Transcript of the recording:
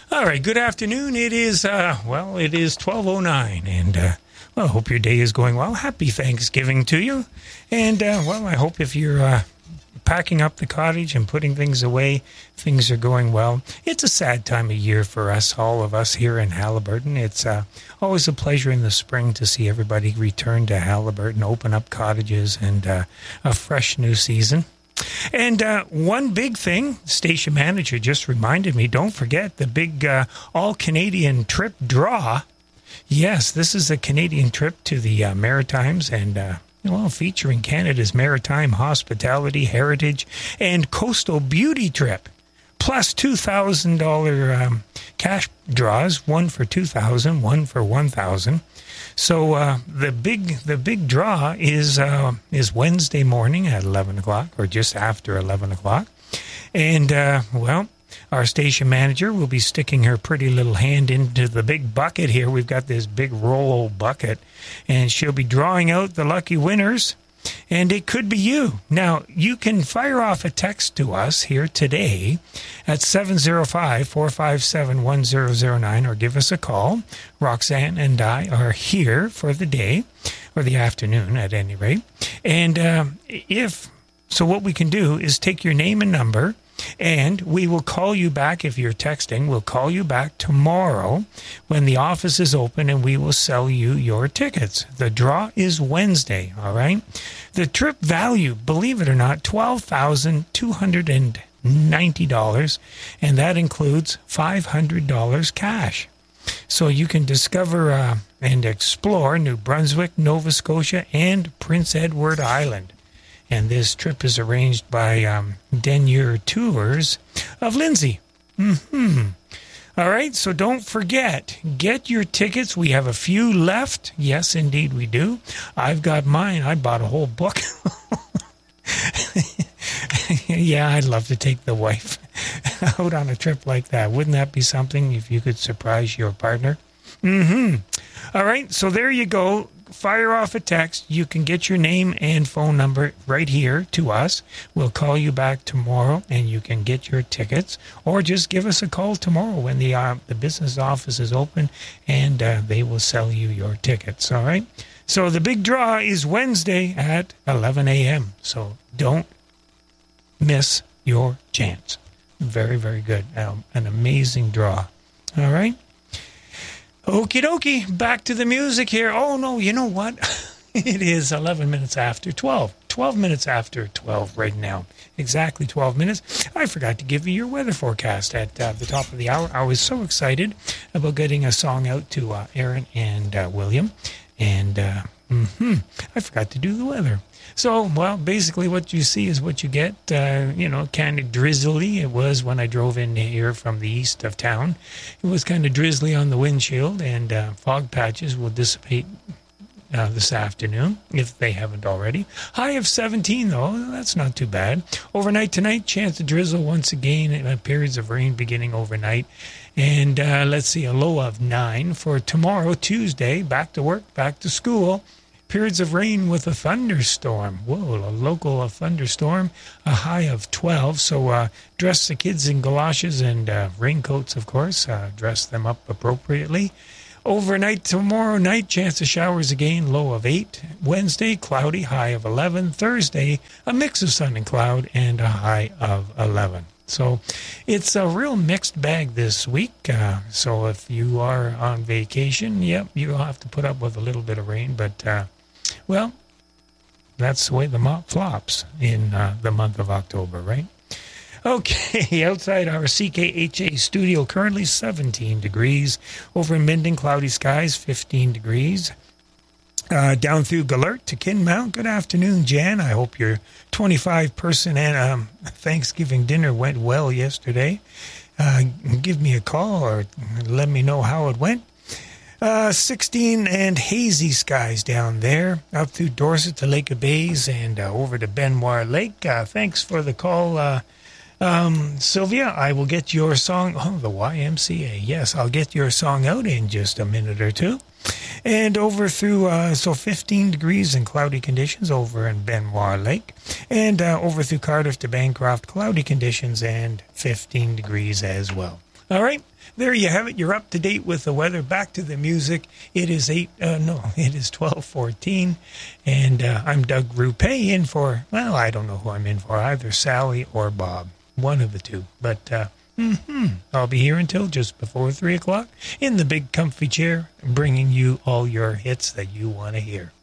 All right, good afternoon. It is, it is 12:09, and, I hope your day is going well. Happy Thanksgiving to you. And, I hope if you're packing up the cottage and putting things away, things are going well. It's a sad time of year for us, all of us here in Haliburton. It's always a pleasure in the spring to see everybody return to Haliburton, open up cottages, and a fresh new season. And one big thing, station manager just reminded me, don't forget the big all-Canadian trip draw. Yes, this is a Canadian trip to the Maritimes and, featuring Canada's maritime hospitality, heritage, and coastal beauty trip. Plus $2,000 cash draws, one for $2,000, one for $1,000. So the big draw is Wednesday morning at 11 o'clock, or just after 11 o'clock. And, our station manager will be sticking her pretty little hand into the big bucket here. We've got this big roll bucket, and she'll be drawing out the lucky winners. And it could be you. Now, you can fire off a text to us here today at 705-457-1009 or give us a call. Roxanne and I are here for the day, or the afternoon at any rate. And what we can do is take your name and number, and we will call you back if you're texting. We'll call you back tomorrow when the office is open, and we will sell you your tickets. The draw is Wednesday, all right? The trip value, believe it or not, $12,290, and that includes $500 cash. So you can discover and explore New Brunswick, Nova Scotia, and Prince Edward Island. And this trip is arranged by Denier Tours of Lindsay. All right, so don't forget, get your tickets. We have a few left. Yes, indeed we do. I've got mine. I bought a whole book. Yeah, I'd love to take the wife out on a trip like that. Wouldn't that be something if you could surprise your partner? All right, so there you go. Fire off a text. You can get your name and phone number right here to us. We'll call you back tomorrow, and you can get your tickets, or just give us a call tomorrow when the business office is open, and they will sell you your tickets. All right. So the big draw is Wednesday at 11 a.m. So don't miss your chance. Very, very good. An amazing draw. All right. Okie dokie, back to the music here. Oh, no, you know what? It is 11 minutes after 12. 12 minutes after 12 right now. Exactly 12 minutes. I forgot to give you your weather forecast at the top of the hour. I was so excited about getting a song out to Aaron and William. And I forgot to do the weather. So, basically what you see is what you get. Kind of drizzly. It was when I drove in here from the east of town. It was kind of drizzly on the windshield, and fog patches will dissipate this afternoon, if they haven't already. High of 17, though. That's not too bad. Overnight tonight, chance of drizzle once again. Periods of rain beginning overnight. And let's see, a low of 9 for tomorrow, Tuesday. Back to work, back to school. Periods of rain with a thunderstorm. Whoa, a local thunderstorm. A high of 12. So dress the kids in galoshes and raincoats, of course. Dress them up appropriately. Overnight tomorrow night, chance of showers again. Low of 8. Wednesday, cloudy. High of 11. Thursday, a mix of sun and cloud and a high of 11. So it's a real mixed bag this week. So if you are on vacation, you'll have to put up with a little bit of rain. But, that's the way the mop flops in the month of October, right? Okay, outside our CKHA studio, currently 17 degrees. Over in Minden, cloudy skies, 15 degrees. Down through Galert to Kinmount. Good afternoon, Jan. I hope your 25-person Thanksgiving dinner went well yesterday. Give me a call or let me know how it went. 16 and hazy skies down there. Up through Dorset to Lake of Bays and over to Benoit Lake. Thanks for the call, Sylvia. I will get your song. Oh, the YMCA. Yes, I'll get your song out in just a minute or two. And over through, 15 degrees and cloudy conditions over in Benoit Lake. And over through Cardiff to Bancroft, cloudy conditions and 15 degrees as well. All right, there you have it. You're up to date with the weather. Back to the music. It is 12:14, and I'm Doug Rupé in for, well, I don't know who I'm in for, either Sally or Bob, one of the two. But I'll be here until just before 3 o'clock in the big comfy chair, bringing you all your hits that you want to hear.